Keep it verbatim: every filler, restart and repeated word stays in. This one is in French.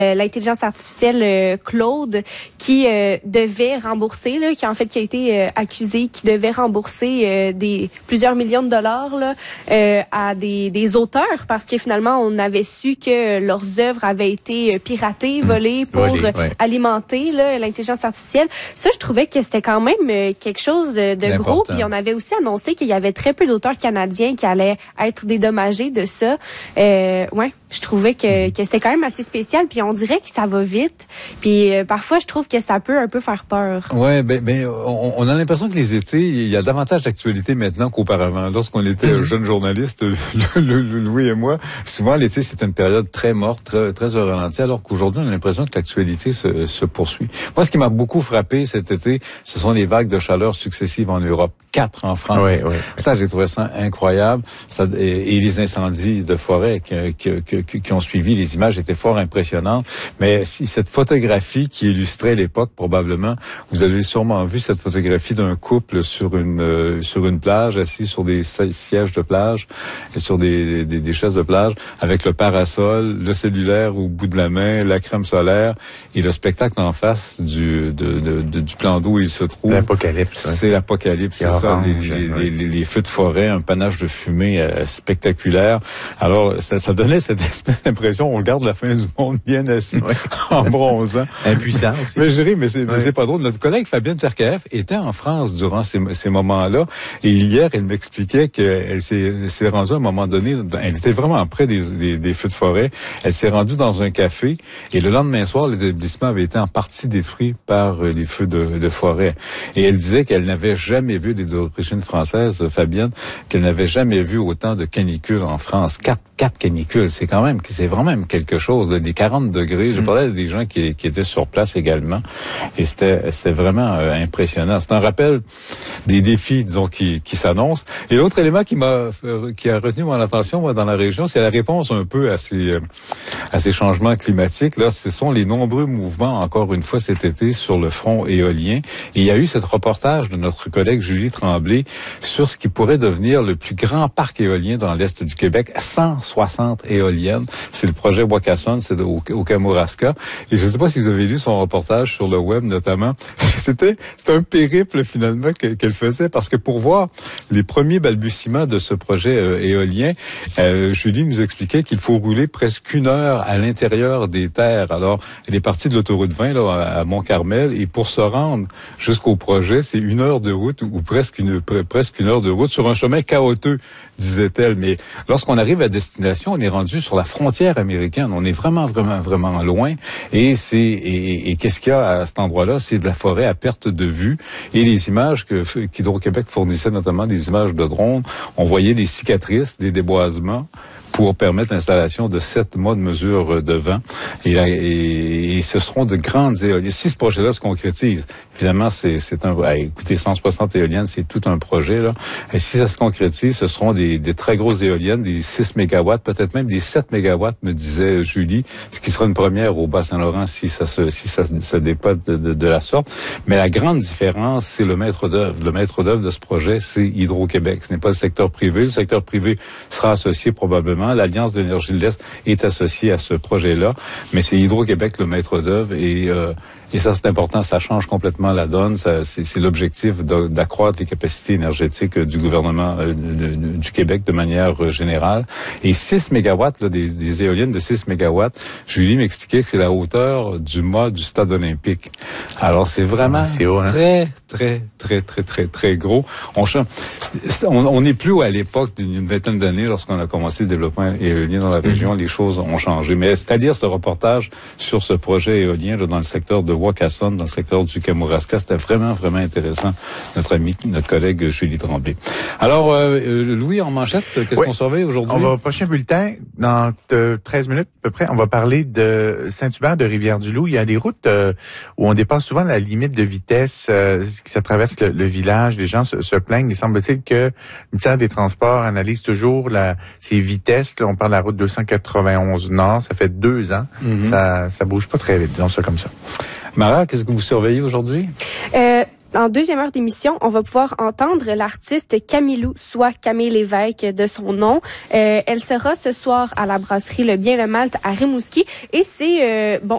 Euh, l'intelligence artificielle euh, Claude qui euh, devait rembourser, là, qui en fait qui a été euh, accusé, qui devait rembourser euh, des plusieurs millions de dollars là, euh, à des, des auteurs parce que finalement on avait su que leurs œuvres avaient été piratées, volées pour Volé, ouais. alimenter là, l'intelligence artificielle. Ça, je trouvais que c'était quand même euh, quelque chose de, de gros. Puis on avait aussi annoncé qu'il y avait très peu d'auteurs canadiens qui allaient être dédommagés de ça. Euh, ouais. Je trouvais que, que c'était quand même assez spécial, puis on dirait que ça va vite. Puis euh, parfois, je trouve que ça peut un peu faire peur. Ouais, ben, ben on, on a l'impression que les étés, il y a davantage d'actualité maintenant qu'auparavant. Lorsqu'on était mmh. jeunes journalistes, Louis et moi, souvent l'été c'était une période très morte, très, très au ralenti, alors qu'aujourd'hui on a l'impression que l'actualité se, se poursuit. Moi, ce qui m'a beaucoup frappé cet été, ce sont les vagues de chaleur successives en Europe. Quatre en France. Oui, oui. Ça, j'ai trouvé ça incroyable. Ça, et, et les incendies de forêt qui, qui, qui, qui ont suivi, les images étaient fort impressionnantes. Mais si cette photographie qui illustrait l'époque, probablement, vous avez sûrement vu cette photographie d'un couple sur une euh, sur une plage, assis sur des sièges de plage et sur des, des, des chaises de plage, avec le parasol, le cellulaire au bout de la main, la crème solaire et le spectacle en face du de, de, de, du plan d'eau où il se trouve. L'apocalypse. C'est ouais. l'apocalypse. C'est ça, les, les, les, les, les feux de forêt, un panache de fumée euh, spectaculaire. Alors, ça, ça donnait cette espèce d'impression, on regarde la fin du monde bien assis, ouais. en bronzant. Impuissant aussi. Mais je ris, mais c'est, ouais. mais c'est pas drôle. Notre collègue Fabienne Terkaeff était en France durant ces, ces moments-là. Et hier, elle m'expliquait qu'elle s'est, s'est rendue à un moment donné, elle était vraiment près des, des, des feux de forêt. Elle s'est rendue dans un café et le lendemain soir, l'établissement avait été en partie détruit par les feux de, de forêt. Et elle disait qu'elle n'avait jamais vu des d'origine française, Fabienne, qu'elle n'avait jamais vu autant de canicules en France. Quatre, quatre canicules, c'est quand même, c'est vraiment quelque chose, là, des quarante degrés. J'ai parlé à des gens qui, qui étaient sur place également, et c'était, c'était vraiment euh, impressionnant. C'est un rappel des défis, disons, qui, qui s'annoncent. Et l'autre élément qui m'a, qui a retenu mon attention, moi, dans la région, c'est la réponse un peu à ces, à ces changements climatiques. Là, ce sont les nombreux mouvements, encore une fois, cet été, sur le front éolien. Et il y a eu ce reportage de notre collègue Julie Tremblay sur ce qui pourrait devenir le plus grand parc éolien dans l'Est du Québec. cent soixante éoliennes. C'est le projet Wakasson, c'est au, au Kamouraska. Et je ne sais pas si vous avez lu son reportage sur le web, notamment. C'était, c'était un périple, finalement, que, qu'elle faisait, parce que pour voir les premiers balbutiements de ce projet euh, éolien, euh, Julie nous expliquait qu'il faut rouler presque une heure à l'intérieur des terres. Alors, elle est partie de l'autoroute vingt, là, à Mont-Carmel, et pour se rendre jusqu'au projet, c'est une heure de route, ou presque une, presque une heure de route sur un chemin chaotique, disait-elle. Mais lorsqu'on arrive à destination, on est rendu sur la frontière américaine. On est vraiment, vraiment, vraiment loin. Et c'est, et, et qu'est-ce qu'il y a à cet endroit-là? C'est de la forêt à perte de vue. Et les images que qu'Hydro-Québec fournissait, notamment des images de drones, on voyait des cicatrices, des déboisements, pour permettre l'installation de sept mois de mesure de vent. Et, et, et ce seront de grandes éoliennes. Si ce projet-là se concrétise, évidemment, c'est, c'est un... Ah, écoutez, cent soixante éoliennes, c'est tout un projet, là. Et si ça se concrétise, ce seront des, des très grosses éoliennes, des six mégawatts, peut-être même des sept mégawatts, me disait Julie, ce qui sera une première au Bas-Saint-Laurent si ça se, si ça se déploie de, de, de la sorte. Mais la grande différence, c'est le maître d'œuvre. Le maître d'œuvre de ce projet, c'est Hydro-Québec. Ce n'est pas le secteur privé. Le secteur privé sera associé probablement. L'Alliance de l'énergie de l'Est est associée à ce projet-là, mais c'est Hydro-Québec le maître d'œuvre et euh, et ça c'est important, ça change complètement la donne. Ça, c'est, c'est l'objectif de, d'accroître les capacités énergétiques du gouvernement euh, de, de, du Québec de manière euh, générale. Et six mégawatts, là, des, des éoliennes de six mégawatts, Julie m'expliquait que c'est la hauteur du mât du stade olympique. Alors c'est vraiment c'est haut, hein? très très très très très très gros. On on n'est plus à l'époque d'une vingtaine d'années lorsqu'on a commencé le développement éolien dans la région. Mm-hmm. Les choses ont changé. Mais c'est-à-dire ce reportage sur ce projet éolien là, dans le secteur de Wakasson, dans le secteur du Kamouraska, c'était vraiment vraiment intéressant. Notre ami, notre collègue Julie Tremblay. Alors euh, Louis, en manchette, qu'est-ce oui. qu'on surveille aujourd'hui? On va au prochain bulletin dans euh, treize minutes à peu près. On va parler de Saint-Hubert de Rivière-du-Loup. Il y a des routes euh, où on dépasse souvent la limite de vitesse euh, qui ça traverse le, le village. Les gens se, se plaignent. Il semble-t-il que le ministère des Transports analyse toujours la, ces vitesses. Là, on parle de la route deux cent quatre-vingt-onze Nord. Ça fait deux ans. Mm-hmm. Ça, ça bouge pas très vite, disons ça comme ça. Mara, qu'est-ce que vous surveillez aujourd'hui? Euh, En deuxième heure d'émission, on va pouvoir entendre l'artiste Camilou, soit Camille Lévesque de son nom. Euh, elle sera ce soir à la brasserie Le Bien le Malte à Rimouski et c'est euh, bon